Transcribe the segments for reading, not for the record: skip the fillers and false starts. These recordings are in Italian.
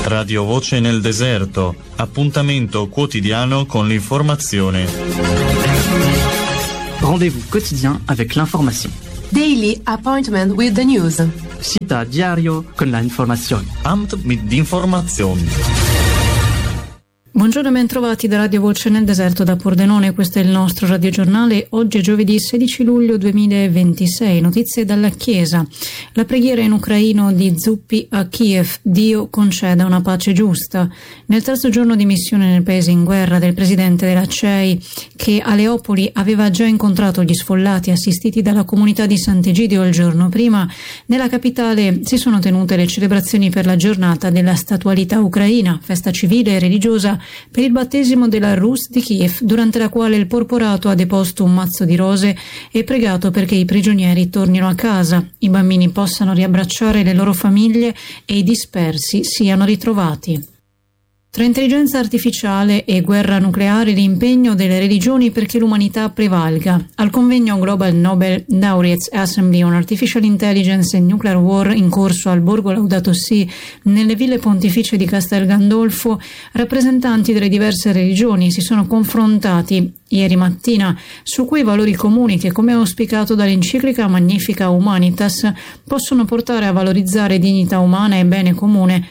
Radio Voce nel deserto, appuntamento quotidiano con l'informazione. Rendez-vous quotidien avec l'information. Daily appointment with the news. Cita diario con la informazione. Amt mit Information. Buongiorno e ben trovati da Radio Voce nel deserto da Pordenone, questo è il nostro radiogiornale. Oggi è giovedì 16 luglio 2026, notizie dalla Chiesa. La preghiera in ucraino di Zuppi a Kiev, Dio conceda una pace giusta. Nel terzo giorno di missione nel paese in guerra del presidente della CEI, che a Leopoli aveva già incontrato gli sfollati assistiti dalla comunità di Sant'Egidio il giorno prima, nella capitale si sono tenute le celebrazioni per la giornata della statualità ucraina, festa civile e religiosa per il battesimo della Rus di Kiev, durante la quale il porporato ha deposto un mazzo di rose e pregato perché i prigionieri tornino a casa, i bambini possano riabbracciare le loro famiglie e i dispersi siano ritrovati. Tra intelligenza artificiale e guerra nucleare, l'impegno delle religioni perché l'umanità prevalga. Al convegno Global Nobel Laureates Assembly on Artificial Intelligence and Nuclear War in corso al Borgo Laudato Si nelle ville pontificie di Castel Gandolfo, rappresentanti delle diverse religioni si sono confrontati ieri mattina su quei valori comuni che, come auspicato dall'enciclica Magnifica Humanitas, possono portare a valorizzare dignità umana e bene comune.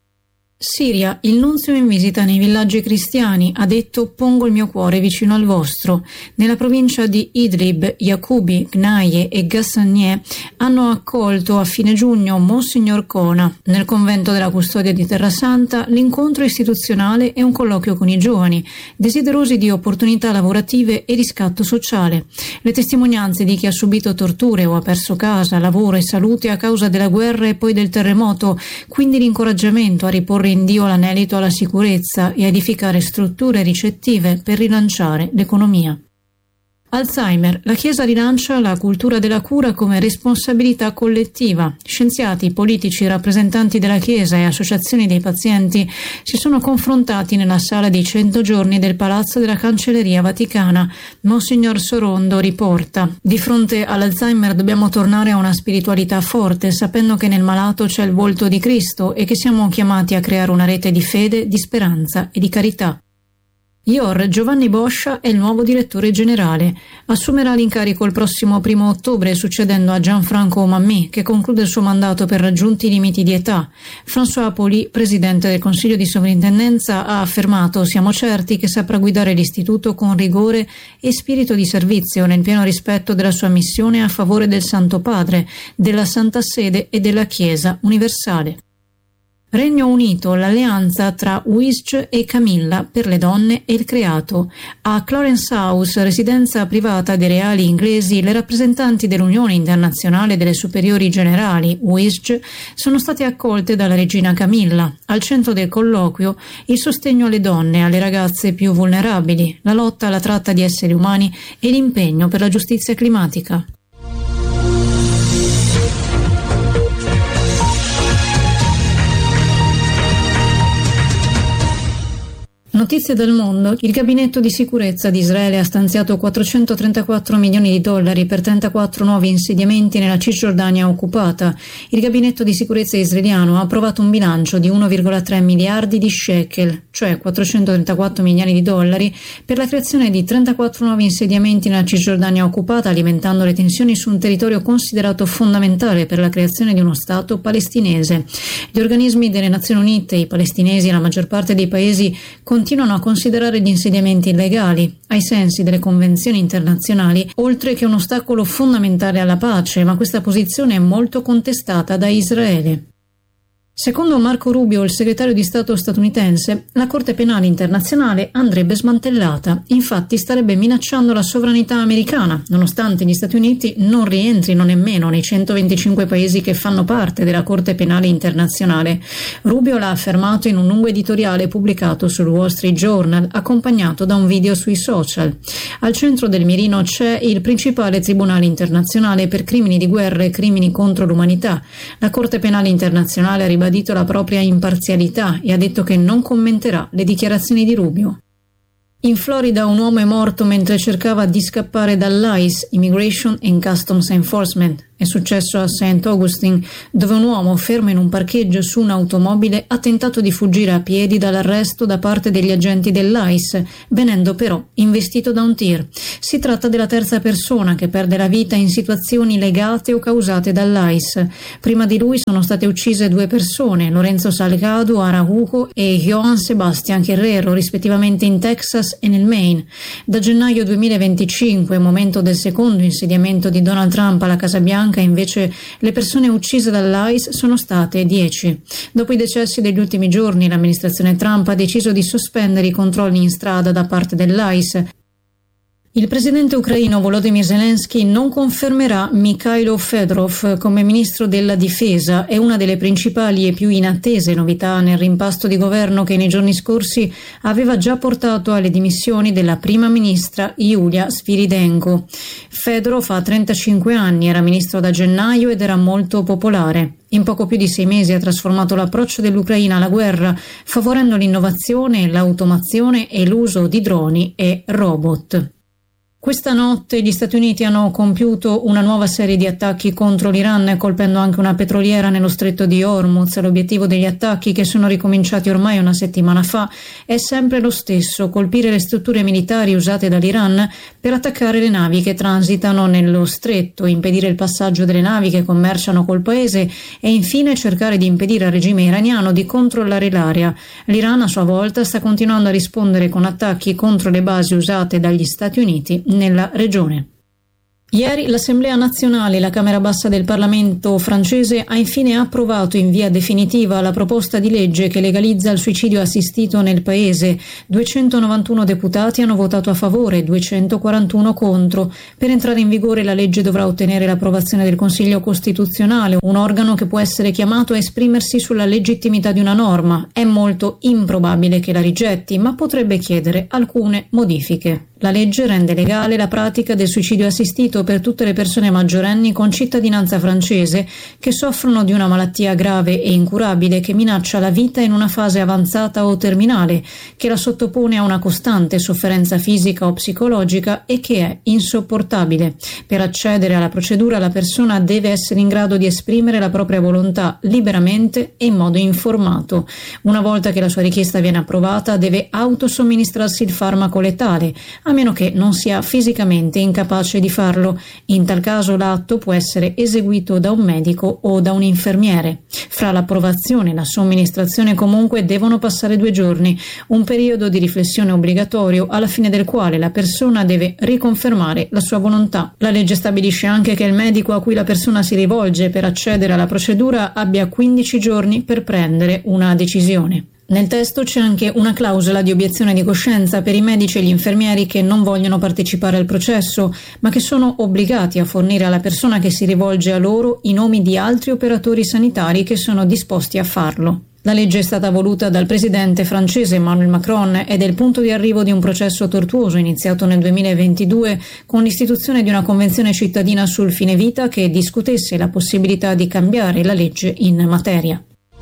Siria, il nunzio in visita nei villaggi cristiani ha detto: pongo il mio cuore vicino al vostro. Nella provincia di Idlib, Yacoubi, Gnaie e Gassanieh hanno accolto a fine giugno Monsignor Kona. Nel convento della Custodia di Terrasanta l'incontro istituzionale e un colloquio con i giovani, desiderosi di opportunità lavorative e riscatto sociale. Le testimonianze di chi ha subito torture o ha perso casa, lavoro e salute a causa della guerra e poi del terremoto, quindi l'incoraggiamento a riporre in Dio l'anelito alla sicurezza e a edificare strutture ricettive per rilanciare l'economia. Alzheimer. La Chiesa rilancia la cultura della cura come responsabilità collettiva. Scienziati, politici, rappresentanti della Chiesa e associazioni dei pazienti si sono confrontati nella sala dei 100 giorni del Palazzo della Cancelleria Vaticana. Monsignor Sorondo riporta: di fronte all'Alzheimer dobbiamo tornare a una spiritualità forte, sapendo che nel malato c'è il volto di Cristo e che siamo chiamati a creare una rete di fede, di speranza e di carità. IOR. Giovanni Boscia è il nuovo direttore generale. Assumerà l'incarico il prossimo 1 ottobre, succedendo a Gianfranco Mammì, che conclude il suo mandato per raggiunti limiti di età. François Poli, presidente del Consiglio di Sovrintendenza, ha affermato: siamo certi che saprà guidare l'istituto con rigore e spirito di servizio, nel pieno rispetto della sua missione a favore del Santo Padre, della Santa Sede e della Chiesa universale. Regno Unito, l'alleanza tra WISC e Camilla per le donne e il creato. A Clarence House, residenza privata dei reali inglesi, le rappresentanti dell'Unione Internazionale delle Superiori Generali, WISC, sono state accolte dalla regina Camilla. Al centro del colloquio il sostegno alle donne e alle ragazze più vulnerabili, la lotta alla tratta di esseri umani e l'impegno per la giustizia climatica. Notizie dal mondo. Il gabinetto di sicurezza di Israele ha stanziato 434 milioni di dollari per 34 nuovi insediamenti nella Cisgiordania occupata. Il gabinetto di sicurezza israeliano ha approvato un bilancio di 1,3 miliardi di shekel, cioè 434 milioni di dollari, per la creazione di 34 nuovi insediamenti nella Cisgiordania occupata, alimentando le tensioni su un territorio considerato fondamentale per la creazione di uno Stato palestinese. Gli organismi delle Nazioni Unite, i palestinesi e la maggior parte dei paesi continuano a considerare gli insediamenti illegali, ai sensi delle convenzioni internazionali, oltre che un ostacolo fondamentale alla pace, ma questa posizione è molto contestata da Israele. Secondo Marco Rubio, il segretario di Stato statunitense, la Corte Penale Internazionale andrebbe smantellata. Infatti starebbe minacciando la sovranità americana, nonostante gli Stati Uniti non rientrino nemmeno nei 125 paesi che fanno parte della Corte Penale Internazionale. Rubio l'ha affermato in un lungo editoriale pubblicato sul Wall Street Journal, accompagnato da un video sui social. Al centro del mirino c'è il principale tribunale internazionale per crimini di guerra e crimini contro l'umanità. La Corte Penale Internazionale ha ribadito la propria imparzialità e ha detto che non commenterà le dichiarazioni di Rubio. In Florida un uomo è morto mentre cercava di scappare dall'ICE, Immigration and Customs Enforcement, È successo a St. Augustine, dove un uomo fermo in un parcheggio su un'automobile ha tentato di fuggire a piedi dall'arresto da parte degli agenti dell'ICE, venendo però investito da un tir. Si tratta della terza persona che perde la vita in situazioni legate o causate dall'ICE. Prima di lui sono state uccise 2 persone, Lorenzo Salgado Araujo e Joan Sebastián Guerrero, rispettivamente in Texas e nel Maine. Da gennaio 2025, momento del secondo insediamento di Donald Trump alla Casa Bianca, invece le persone uccise dall'ICE sono state 10. Dopo i decessi degli ultimi giorni, l'amministrazione Trump ha deciso di sospendere i controlli in strada da parte dell'ICE. Il presidente ucraino Volodymyr Zelensky non confermerà Mikhailo Fedorov come ministro della difesa. È una delle principali e più inattese novità nel rimpasto di governo che nei giorni scorsi aveva già portato alle dimissioni della prima ministra Yulia Sviridenko. Fedorov ha 35 anni, era ministro da gennaio ed era molto popolare. In poco più di 6 mesi ha trasformato l'approccio dell'Ucraina alla guerra, favorendo l'innovazione, l'automazione e l'uso di droni e robot. Questa notte gli Stati Uniti hanno compiuto una nuova serie di attacchi contro l'Iran, colpendo anche una petroliera nello stretto di Hormuz. L'obiettivo degli attacchi, che sono ricominciati ormai una settimana fa, è sempre lo stesso: colpire le strutture militari usate dall'Iran per attaccare le navi che transitano nello stretto, impedire il passaggio delle navi che commerciano col paese e infine cercare di impedire al regime iraniano di controllare l'area. L'Iran a sua volta sta continuando a rispondere con attacchi contro le basi usate dagli Stati Uniti nella regione. Ieri l'Assemblea nazionale, la Camera bassa del Parlamento francese, ha infine approvato in via definitiva la proposta di legge che legalizza il suicidio assistito nel paese. 291 deputati hanno votato a favore, 241 contro. Per entrare in vigore la legge dovrà ottenere l'approvazione del Consiglio Costituzionale, un organo che può essere chiamato a esprimersi sulla legittimità di una norma. È molto improbabile che la rigetti, ma potrebbe chiedere alcune modifiche. La legge rende legale la pratica del suicidio assistito per tutte le persone maggiorenni con cittadinanza francese che soffrono di una malattia grave e incurabile che minaccia la vita in una fase avanzata o terminale, che la sottopone a una costante sofferenza fisica o psicologica e che è insopportabile. Per accedere alla procedura la persona deve essere in grado di esprimere la propria volontà liberamente e in modo informato. Una volta che la sua richiesta viene approvata, deve autosomministrarsi il farmaco letale, a meno che non sia fisicamente incapace di farlo. In tal caso l'atto può essere eseguito da un medico o da un infermiere. Fra l'approvazione e la somministrazione comunque devono passare 2 giorni, un periodo di riflessione obbligatorio alla fine del quale la persona deve riconfermare la sua volontà. La legge stabilisce anche che il medico a cui la persona si rivolge per accedere alla procedura abbia 15 giorni per prendere una decisione. Nel testo c'è anche una clausola di obiezione di coscienza per i medici e gli infermieri che non vogliono partecipare al processo, ma che sono obbligati a fornire alla persona che si rivolge a loro i nomi di altri operatori sanitari che sono disposti a farlo. La legge è stata voluta dal presidente francese Emmanuel Macron ed è il punto di arrivo di un processo tortuoso iniziato nel 2022 con l'istituzione di una convenzione cittadina sul fine vita che discutesse la possibilità di cambiare la legge in materia.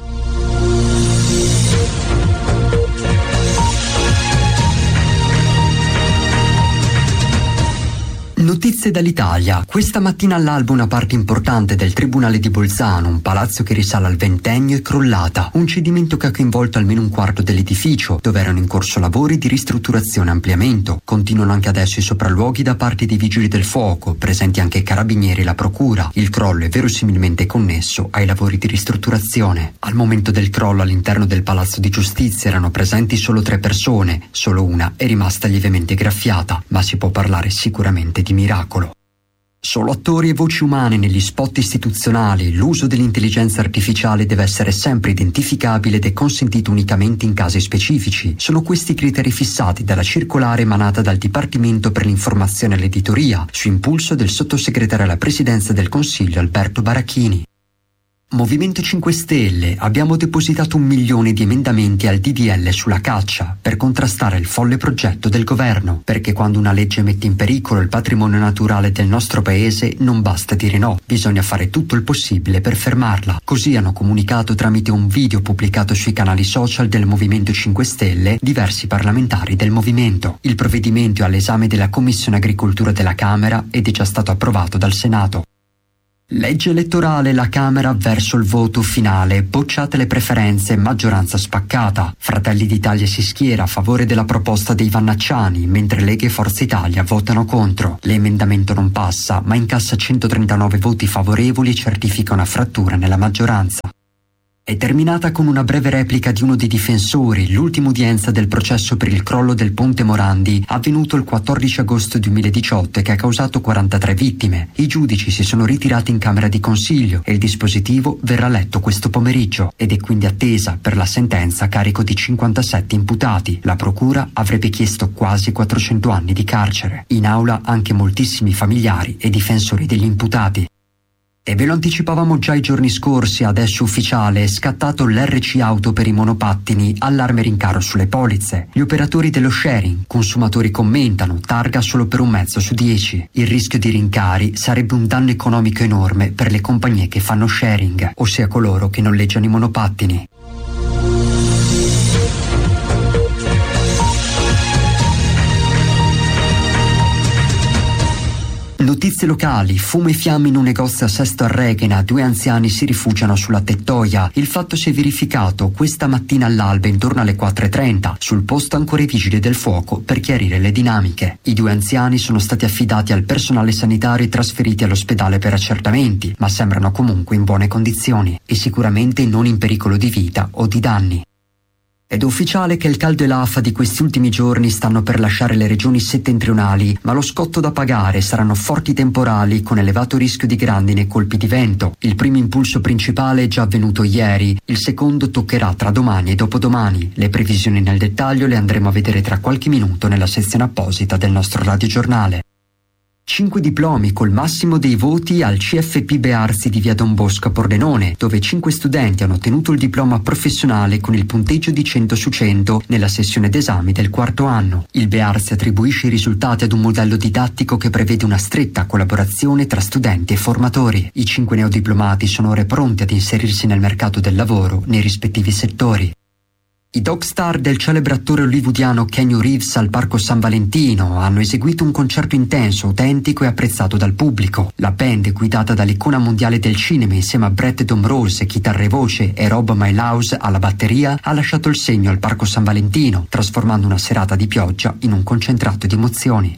Notizie dall'Italia. Questa mattina all'alba una parte importante del Tribunale di Bolzano, un palazzo che risale al XX, è crollata. Un cedimento che ha coinvolto almeno un quarto dell'edificio, dove erano in corso lavori di ristrutturazione e ampliamento. Continuano anche adesso i sopralluoghi da parte dei vigili del fuoco, presenti anche i carabinieri e la procura. Il crollo è verosimilmente connesso ai lavori di ristrutturazione. Al momento del crollo all'interno del Palazzo di Giustizia erano presenti solo 3 persone, solo una è rimasta lievemente graffiata, ma si può parlare sicuramente di miracolo. Solo attori e voci umane negli spot istituzionali. L'uso dell'intelligenza artificiale deve essere sempre identificabile ed è consentito unicamente in casi specifici. Sono questi i criteri fissati dalla circolare emanata dal Dipartimento per l'informazione e l'editoria, su impulso del sottosegretario alla Presidenza del Consiglio Alberto Barachini. Movimento 5 Stelle, abbiamo depositato 1 milione di emendamenti al DDL sulla caccia per contrastare il folle progetto del governo, perché quando una legge mette in pericolo il patrimonio naturale del nostro paese non basta dire no, bisogna fare tutto il possibile per fermarla. Così hanno comunicato tramite un video pubblicato sui canali social del Movimento 5 Stelle diversi parlamentari del movimento. Il provvedimento è all'esame della Commissione Agricoltura della Camera ed è già stato approvato dal Senato. Legge elettorale, la Camera verso il voto finale, bocciate le preferenze, maggioranza spaccata. Fratelli d'Italia si schiera a favore della proposta dei Vannacciani, mentre Lega e Forza Italia votano contro. L'emendamento non passa, ma incassa 139 voti favorevoli e certifica una frattura nella maggioranza. È terminata con una breve replica di uno dei difensori, l'ultima udienza del processo per il crollo del ponte Morandi, avvenuto il 14 agosto 2018 e che ha causato 43 vittime. I giudici si sono ritirati in Camera di Consiglio e il dispositivo verrà letto questo pomeriggio ed è quindi attesa per la sentenza a carico di 57 imputati. La procura avrebbe chiesto quasi 400 anni di carcere. In aula anche moltissimi familiari e difensori degli imputati. E ve lo anticipavamo già i giorni scorsi, adesso ufficiale, è scattato l'RC auto per i monopattini, allarme rincaro sulle polizze. Gli operatori dello sharing, consumatori commentano, targa solo per 1 mezzo su 10. Il rischio di rincari sarebbe un danno economico enorme per le compagnie che fanno sharing, ossia coloro che noleggiano i monopattini. Notizie locali, fumo e fiamme in un negozio a Sesto Arreghena, 2 anziani si rifugiano sulla tettoia. Il fatto si è verificato questa mattina all'alba intorno alle 4:30, sul posto ancora i vigili del fuoco per chiarire le dinamiche. I 2 anziani sono stati affidati al personale sanitario e trasferiti all'ospedale per accertamenti, ma sembrano comunque in buone condizioni e sicuramente non in pericolo di vita o di danni. Ed è ufficiale che il caldo e l'afa di questi ultimi giorni stanno per lasciare le regioni settentrionali, ma lo scotto da pagare saranno forti temporali con elevato rischio di grandine e colpi di vento. Il primo impulso principale è già avvenuto ieri, il secondo toccherà tra domani e dopodomani. Le previsioni nel dettaglio le andremo a vedere tra qualche minuto nella sezione apposita del nostro radiogiornale. 5 diplomi col massimo dei voti al CFP Bearzi di via Don Bosco a Pordenone, dove 5 studenti hanno ottenuto il diploma professionale con il punteggio di 100 su 100 nella sessione d'esami del 4º anno. Il Bearzi attribuisce i risultati ad un modello didattico che prevede una stretta collaborazione tra studenti e formatori. I 5 neodiplomati sono ora pronti ad inserirsi nel mercato del lavoro nei rispettivi settori. I dog star del celebre attore hollywoodiano Keanu Reeves al Parco San Valentino hanno eseguito un concerto intenso, autentico e apprezzato dal pubblico. La band, guidata dall'icona mondiale del cinema insieme a Brett Domrose, chitarra e voce, e Rob Miles alla batteria, ha lasciato il segno al Parco San Valentino, trasformando una serata di pioggia in un concentrato di emozioni.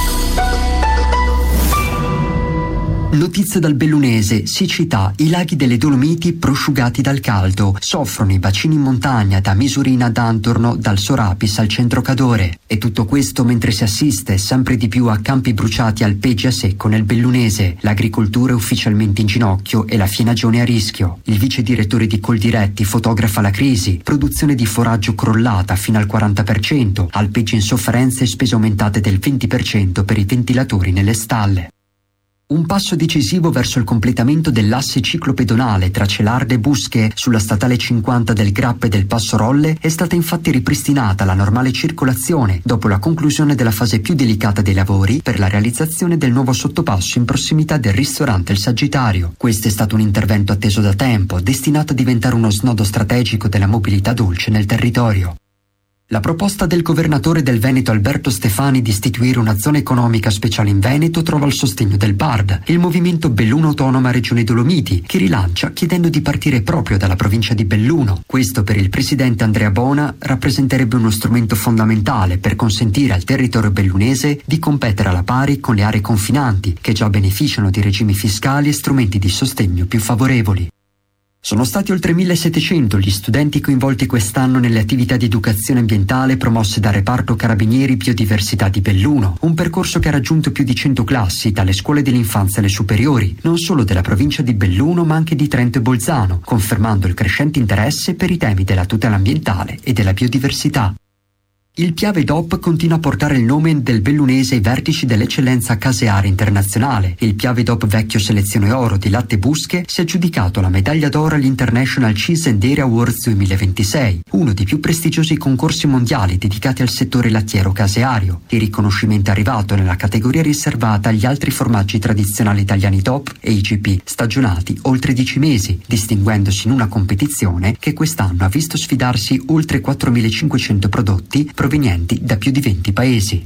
Notizie dal Bellunese, siccità, i laghi delle Dolomiti prosciugati dal caldo, soffrono i bacini in montagna da Misurina ad Antorno, dal Sorapis al centro Cadore. E tutto questo mentre si assiste sempre di più a campi bruciati alpeggi a secco nel Bellunese. L'agricoltura è ufficialmente in ginocchio e la fienagione a rischio. Il vice direttore di Coldiretti fotografa la crisi, produzione di foraggio crollata fino al 40%, alpeggi in sofferenza e spese aumentate del 20% per i ventilatori nelle stalle. Un passo decisivo verso il completamento dell'asse ciclopedonale tra Celarde e Busche sulla statale 50 del Grappa e del Passo Rolle è stata infatti ripristinata la normale circolazione dopo la conclusione della fase più delicata dei lavori per la realizzazione del nuovo sottopasso in prossimità del ristorante Il Sagittario. Questo è stato un intervento atteso da tempo, destinato a diventare uno snodo strategico della mobilità dolce nel territorio. La proposta del governatore del Veneto Alberto Stefani di istituire una zona economica speciale in Veneto trova il sostegno del BARD, il movimento Belluno Autonoma Regione Dolomiti, che rilancia chiedendo di partire proprio dalla provincia di Belluno. Questo per il presidente Andrea Bona rappresenterebbe uno strumento fondamentale per consentire al territorio bellunese di competere alla pari con le aree confinanti, che già beneficiano di regimi fiscali e strumenti di sostegno più favorevoli. Sono stati oltre 1.700 gli studenti coinvolti quest'anno nelle attività di educazione ambientale promosse dal reparto Carabinieri Biodiversità di Belluno, un percorso che ha raggiunto più di 100 classi dalle scuole dell'infanzia alle superiori, non solo della provincia di Belluno ma anche di Trento e Bolzano, confermando il crescente interesse per i temi della tutela ambientale e della biodiversità. Il Piave DOP continua a portare il nome del bellunese ai vertici dell'eccellenza casearia internazionale. Il Piave DOP Vecchio Selezione Oro di Latte Busche si è aggiudicato la medaglia d'oro all'International Cheese and Dairy Awards 2026, uno dei più prestigiosi concorsi mondiali dedicati al settore lattiero caseario. Il riconoscimento è arrivato nella categoria riservata agli altri formaggi tradizionali italiani DOP e IGP, stagionati oltre 10 mesi, distinguendosi in una competizione che quest'anno ha visto sfidarsi oltre 4.500 prodotti provenienti da più di 20 paesi.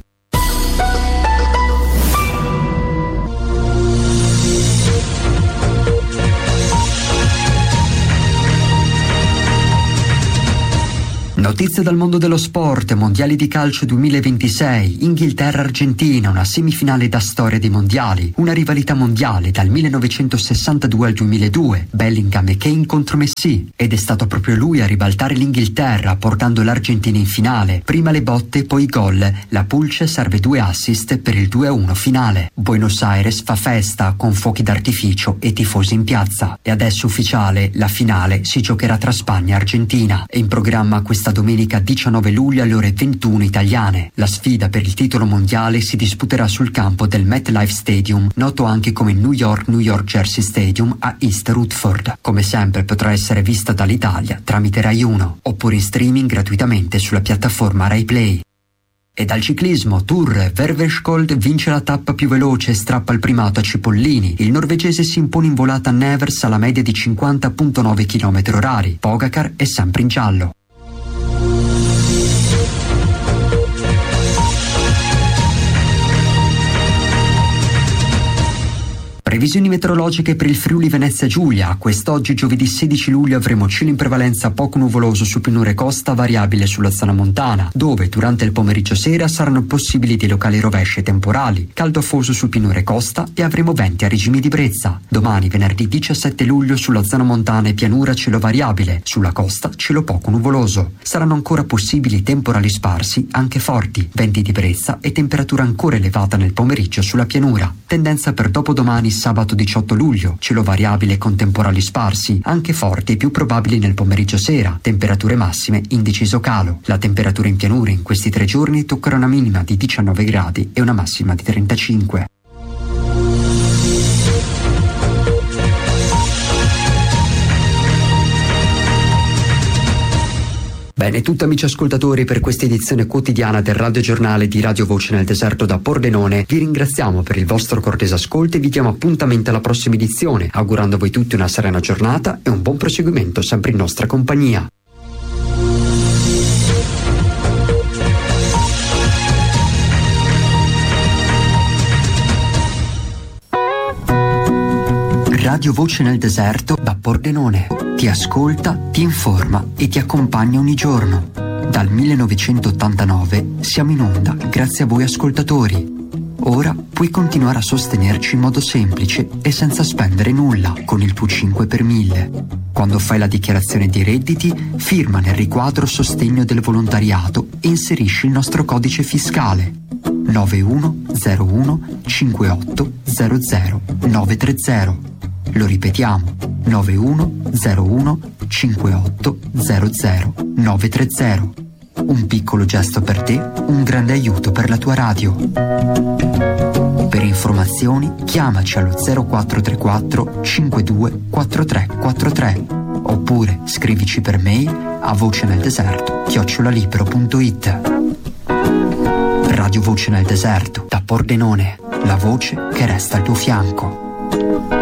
Notizie dal mondo dello sport, mondiali di calcio 2026, Inghilterra-Argentina, una semifinale da storia dei mondiali, una rivalità mondiale dal 1962 al 2002, Bellingham e Kane contro Messi, ed è stato proprio lui a ribaltare l'Inghilterra portando l'Argentina in finale, prima le botte poi i gol, la Pulce serve 2 assist per il 2-1 finale. Buenos Aires fa festa con fuochi d'artificio e tifosi in piazza, e adesso ufficiale, la finale si giocherà tra Spagna e Argentina, e in programma questa domenica 19 luglio alle ore 21 italiane. La sfida per il titolo mondiale si disputerà sul campo del MetLife Stadium, noto anche come New York Jersey Stadium a East Rutherford. Come sempre potrà essere vista dall'Italia tramite Rai 1 oppure in streaming gratuitamente sulla piattaforma Rai Play. E dal ciclismo, Tour, Ververscold vince la tappa più veloce e strappa il primato a Cipollini. Il norvegese si impone in volata a Nevers alla media di 50,9 km/h. Pogacar è sempre in giallo. Previsioni meteorologiche per il Friuli Venezia Giulia. Quest'oggi, giovedì 16 luglio, avremo cielo in prevalenza poco nuvoloso su pianure costa, variabile sulla zona montana, dove durante il pomeriggio sera saranno possibili dei locali rovesci e temporali, caldo afoso su pianure costa e avremo venti a regime di brezza. Domani, venerdì 17 luglio, sulla zona montana e pianura cielo variabile, sulla costa cielo poco nuvoloso. Saranno ancora possibili temporali sparsi, anche forti, venti di brezza e temperatura ancora elevata nel pomeriggio sulla pianura. Tendenza per dopodomani, sabato 18 luglio, cielo variabile con temporali sparsi, anche forti e più probabili nel pomeriggio sera, temperature massime in deciso calo. La temperatura in pianura in questi 3 giorni toccherà una minima di 19 gradi e una massima di 35. Bene, tutto amici ascoltatori, per questa edizione quotidiana del radiogiornale di Radio Voce nel Deserto da Pordenone. Vi ringraziamo per il vostro cortese ascolto e vi diamo appuntamento alla prossima edizione, augurando a voi tutti una serena giornata e un buon proseguimento sempre in nostra compagnia. Radio Voce nel Deserto da Pordenone. Ti ascolta, ti informa e ti accompagna ogni giorno. Dal 1989 siamo in onda grazie a voi ascoltatori. Ora puoi continuare a sostenerci in modo semplice e senza spendere nulla con il tuo 5 per 1000. Quando fai la dichiarazione dei redditi, firma nel riquadro sostegno del volontariato e inserisci il nostro codice fiscale 9101 5800 930. Lo ripetiamo, 9101 5800 930. Un piccolo gesto per te, un grande aiuto per la tua radio. Per informazioni chiamaci allo 0434 52 4343 oppure scrivici per mail a voceneldeserto@libero.it. Radio Voce nel Deserto da Pordenone, la voce che resta al tuo fianco.